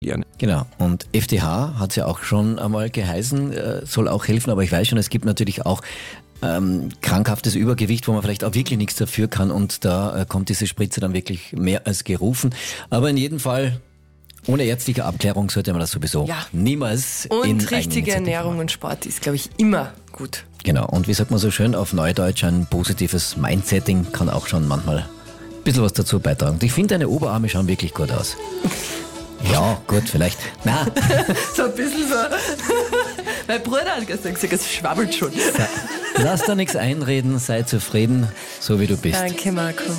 Genau, und FDH hat es ja auch schon einmal geheißen, soll auch helfen, aber ich weiß schon, es gibt natürlich auch krankhaftes Übergewicht, wo man vielleicht auch wirklich nichts dafür kann und da kommt diese Spritze dann wirklich mehr als gerufen. Aber in jedem Fall, ohne ärztliche Abklärung sollte man das sowieso niemals in Und richtige Ernährung und Sport ist, glaube ich, immer gut. Genau, und wie sagt man so schön auf Neudeutsch, ein positives Mindsetting kann auch schon manchmal ein bisschen was dazu beitragen. Und ich finde, deine Oberarme schauen wirklich gut aus. Ja, gut, vielleicht. Na. So ein bisschen so. Mein Bruder hat gestern gesagt, es schwabbelt schon. Lass da nichts einreden, sei zufrieden, so wie du bist. Danke, Marco.